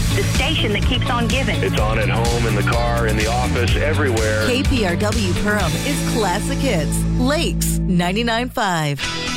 the station that keeps on giving. It's on at home, in the car, in the office, everywhere. KPRW Perham is Classic Hits. Lakes 99.5.